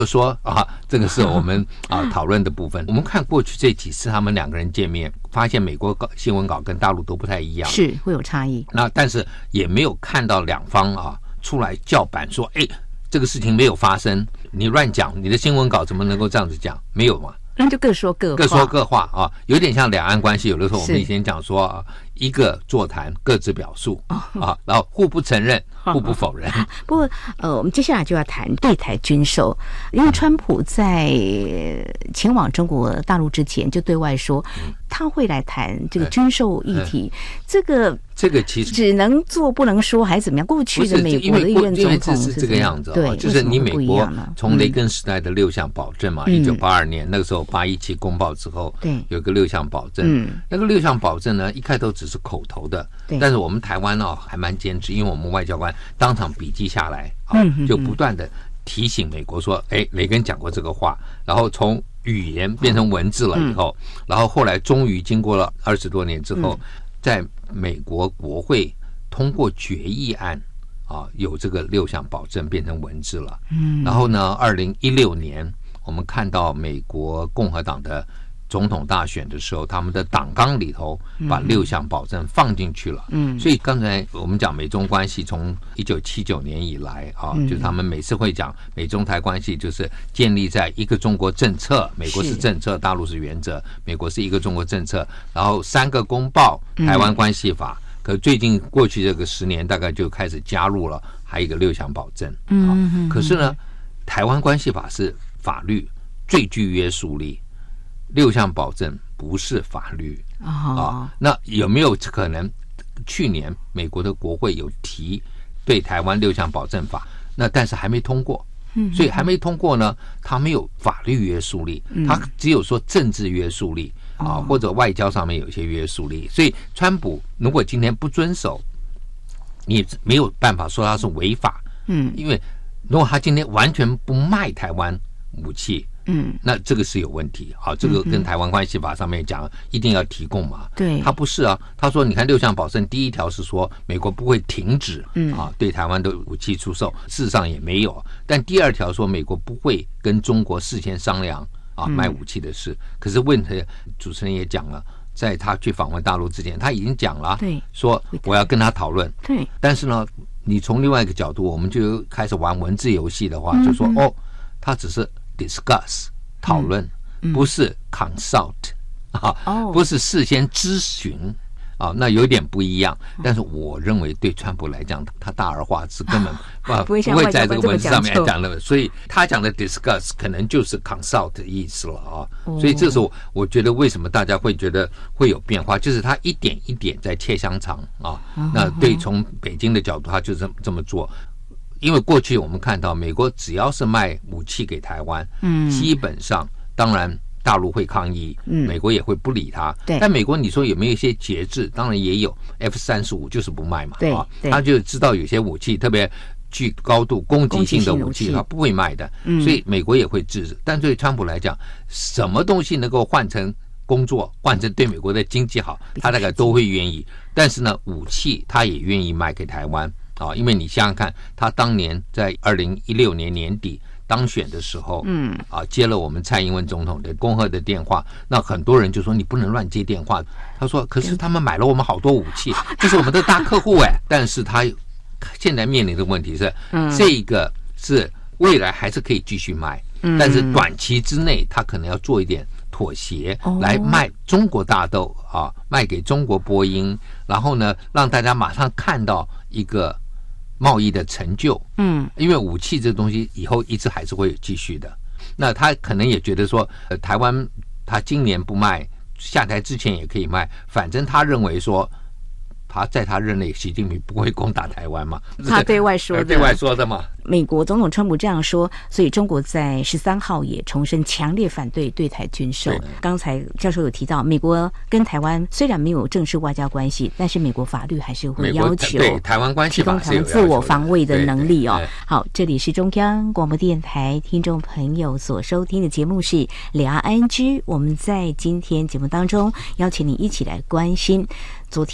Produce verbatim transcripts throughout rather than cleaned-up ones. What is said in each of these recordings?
就说啊，这个是我们啊讨论的部分。我们看过去这几次他们两个人见面，发现美国新闻稿跟大陆都不太一样， 是会有差异。 那但是也没有看到两方啊出来叫板说，哎，这个事情没有发生，你乱讲，你的新闻稿怎么能够这样子讲？没有嘛？ 那就各说各话， 各说各话啊，有点像两岸关系。有的时候我们以前讲说啊，一个座谈，各自表述啊，然后互不承认，互不否认。 不过呃，我们接下来就要谈对台军售，因为川普在前往中国大陆之前就对外说，他会来谈这个军售议题。这个这个其实只能做不能说，还是怎么样？过去的美国的一任总统是这个样子， 对， 就是你美国从雷根时代的六项保证嘛，一九八二年那个时候八一七公报之后， 对， 有个六项保证，那个六项保证呢，一开头只是口头的，但是我们台湾呢还蛮坚持，因为我们外交官当场笔记下来，就不断的提醒美国说，哎，雷根讲过这个话，然后从语言变成文字了以后，然后后来终于经过了二十多年之后，在美国国会通过决议案啊，有这个六项保证变成文字了。嗯，然后呢，二零一六年我们看到美国共和党的总统大选的时候，他们的党纲里头把六项保证放进去了。嗯，所以刚才我们讲美中关系从一九七九年以来啊，就是他们每次会讲美中台关系就是建立在一个中国政策，美国是政策，大陆是原则，美国是一个中国政策，然后三个公报，台湾关系法。嗯，可最近过去这个十年，大概就开始加入了还有一个六项保证。嗯，可是呢，台湾关系法是法律，最具约束力，六项保证不是法律。啊，那有没有可能去年美国的国会有提对台湾六项保证法，那但是还没通过。所以还没通过呢，它没有法律约束力，它只有说政治约束力啊，或者外交上面有一些约束力。所以川普如果今天不遵守，你没有办法说他是违法。嗯，因为如果他今天完全不卖台湾武器，嗯，那这个是有问题。好，这个跟台湾关系法上面讲，一定要提供嘛。 对， 他不是啊。他说，你看六项保证，第一条是说美国不会停止啊对台湾的武器出售，事实上也没有。但第二条说美国不会跟中国事先商量啊卖武器的事。可是问题，主持人也讲了，在他去访问大陆之前，他已经讲了，对，说我要跟他讨论。对，但是呢，你从另外一个角度，我们就开始玩文字游戏的话，就说哦，他只是discuss 讨论，嗯、不是 consult 啊，哦、不是事先咨询啊，那有点不一样。但是我认为对川普来讲，他大而化之，根本啊不会在这个文字上面讲的，所以他讲的 discuss 可能就是 consult 的意思了啊。哦、所以这时候我觉得为什么大家会觉得会有变化，就是他一点一点在切香肠啊。哦、那对从北京的角度，他就这么这么做。因为过去我们看到，美国只要是卖武器给台湾，嗯，基本上当然大陆会抗议，嗯，美国也会不理他。对，但美国你说有没有一些节制？当然也有 ，F 三十五就是不卖嘛，对，啊，他就知道有些武器特别具高度攻击性的武器，他不会卖的，嗯，所以美国也会制止。但对川普来讲，什么东西能够换成工作，换成对美国的经济好，他大概都会愿意。但是呢，武器他也愿意卖给台湾。啊，因为你想想看，他当年在二零一六年年底当选的时候，嗯，啊，接了我们蔡英文总统的恭贺的电话，那很多人就说你不能乱接电话。他说，可是他们买了我们好多武器，这是我们的大客户哎。但是他现在面临的问题是，嗯，这个是未来还是可以继续卖，嗯，但是短期之内他可能要做一点妥协，来卖中国大豆啊，卖给中国波音，然后呢，让大家马上看到一个贸易的成就。嗯，因为武器这东西以后一直还是会有继续的。那他可能也觉得说，呃，台湾他今年不卖，下台之前也可以卖，反正他认为说，他在他任内，习近平不会攻打台湾嘛？ 他对外说的， 对外说的嘛。 美国总统川普这样说，所以中国在十三号也重申强烈反对对台军售。刚才教授有提到，美国跟台湾虽然没有正式外交关系，但是美国法律还是会要求对台湾关系提供台湾自我防卫的能力哦。好，这里是中央广播电台听众朋友所收听的节目是两岸 I N G， 我们在今天节目当中邀请你一起来关心昨天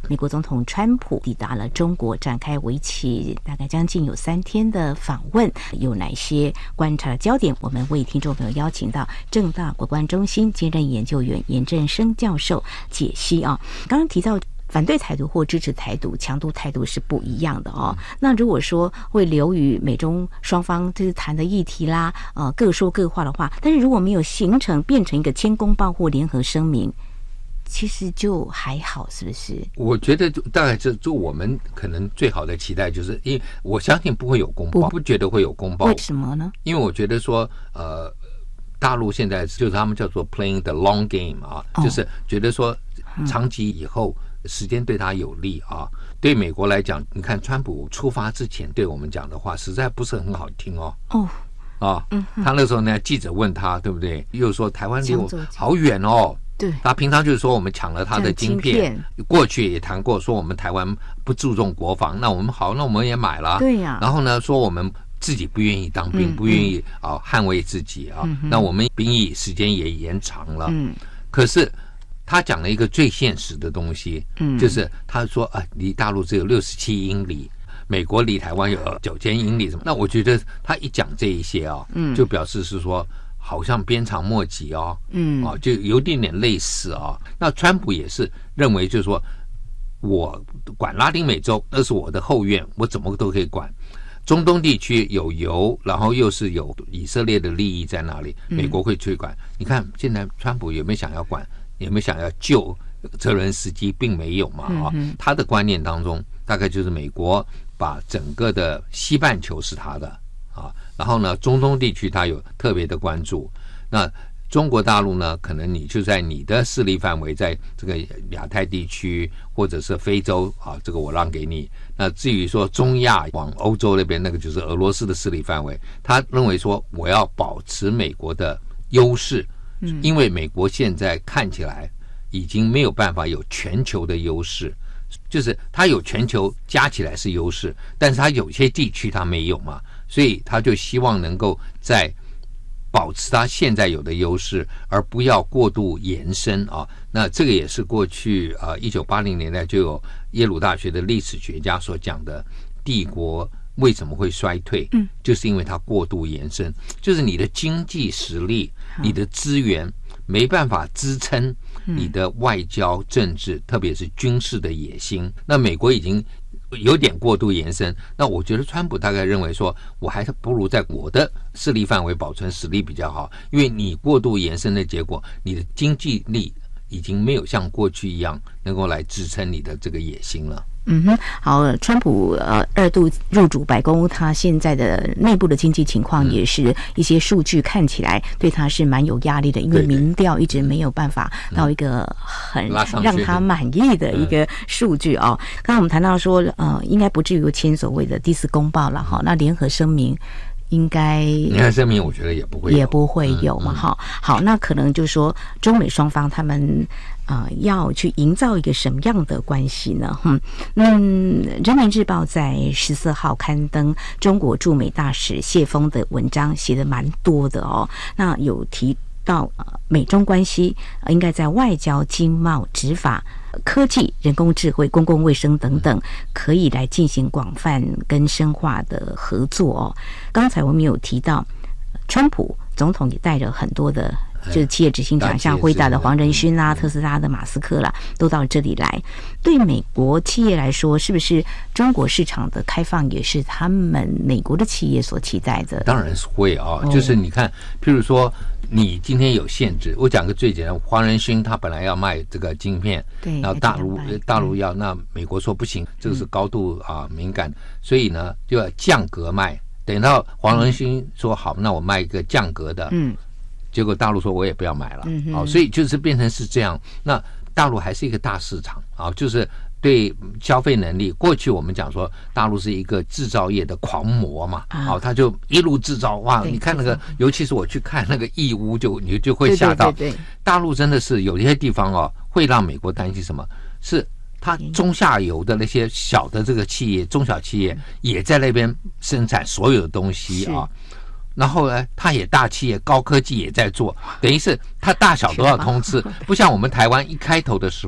美国总统川普抵达了中国，展开为期大概将近有三天的访问，有哪些观察的焦点？我们为听众朋友邀请到政大国关中心兼任研究员严正生教授解析啊。刚刚提到反对台独或支持台独，强度态度是不一样的哦。那如果说会流于美中双方就是谈的议题啦，呃，各说各话的话，但是如果没有形成变成一个签公报或联合声明，其实就还好，是不是？ 我觉得大概这就我们可能最好的期待就是，因为我相信不会有公报，不觉得会有公报。 为什么呢？ 因为我觉得说，呃，大陆现在就是他们叫做 playing the long game 啊，哦、就是觉得说长期以后。时间对他有利啊，对美国来讲，你看川普出发之前对我们讲的话，实在不是很好听哦。哦，啊，嗯，他那时候呢，记者问他，对不对？又说台湾离我好远哦。对，他平常就是说我们抢了他的晶片，过去也谈过说我们台湾不注重国防，那我们好，那我们也买了。对呀、啊。然后呢，说我们自己不愿意当兵，嗯、不愿意啊捍卫自己啊，嗯、那我们兵役时间也延长了。嗯，可是。他讲了一个最现实的东西，嗯，就是他说啊，离大陆只有六十七英里，美国离台湾有九千英里什么？那我觉得他一讲这一些啊，嗯，就表示是说好像鞭长莫及哦，嗯，啊，就有点点类似啊。那川普也是认为，就是说我管拉丁美洲，那是我的后院，我怎么都可以管。中东地区有油，然后又是有以色列的利益在那里，美国会去管。嗯、你看现在川普有没有想要管？有没有想要救泽伦斯基？并没有嘛啊！嗯、他的观念当中，大概就是美国把整个的西半球是他的啊，然后呢，中东地区他有特别的关注。那中国大陆呢，可能你就在你的势力范围，在这个亚太地区或者是非洲啊，这个我让给你。那至于说中亚往欧洲那边，那个就是俄罗斯的势力范围。他认为说，我要保持美国的优势。因为美国现在看起来已经没有办法有全球的优势，就是它有全球加起来是优势，但是它有些地区它没有嘛，所以他就希望能够在保持它现在有的优势，而不要过度延伸啊。那这个也是过去啊一九八零年代就有耶鲁大学的历史学家所讲的帝国。为什么会衰退？嗯，就是因为它过度延伸，就是你的经济实力、你的资源没办法支撑你的外交、政治，特别是军事的野心。那美国已经有点过度延伸，那我觉得川普大概认为说，我还是不如在我的势力范围保存实力比较好，因为你过度延伸的结果，你的经济力已经没有像过去一样能够来支撑你的这个野心了。 嗯哼，好，川普呃二度入主白宫，他现在的内部的经济情况也是一些数据看起来对他是蛮有压力的，因为民调一直没有办法到一个很让他满意的一个数据哦。刚刚我们谈到说，呃，应该不至于签所谓的第四公报了哈，那联合声明。应该联合声明，我觉得也不会有， 也不会有嘛，哈、嗯嗯。好，那可能就是说，中美双方他们呃要去营造一个什么样的关系呢？嗯嗯，《人民日报》在十四号刊登中国驻美大使谢峰的文章，写的蛮多的哦。那有提到呃美中关系、呃、应该在外交、经贸、执法、科技、人工智慧、公共卫生等等，可以来进行广泛跟深化的合作哦。刚才我们有提到，川普总统也带着很多的，就是企业执行长，像辉达的黄仁勋啦、特斯拉的马斯克啦，都到这里来。对美国企业来说，是不是中国市场的开放也是他们美国的企业所期待的？ 当然是会啊、哦，就是你看，譬如说。你今天有限制，我讲个最简单，黄仁勋他本来要卖这个晶片，对，然后大陆大陆要，那美国说不行，这个是高度啊敏感，所以呢就要降格卖。等到黄仁勋说好，那我卖一个降格的，嗯，结果大陆说我也不要买了，嗯，好，所以就是变成是这样。那大陆还是一个大市场啊，就是对消费能力，过去我们讲说大陆是一个制造业的狂魔嘛，好、啊，他就一路制造，哇，你看那个，尤其是我去看那个义乌，就你就会吓到，对对对对，大陆真的是有一些地方哦，会让美国担心什么？是它中下游的那些小的这个企业、中小企业也在那边生产所有的东西啊。然后呢，它也大企业、高科技也在做，等于是它大小都要通吃，不像我们台湾一开头的时候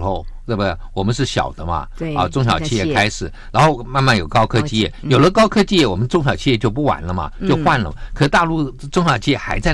对不对？我们是小的嘛， 对啊，中小企业开始，然后慢慢有高科技业，有了高科技业，我们中小企业就不玩了嘛，就换了。可大陆中小企业还在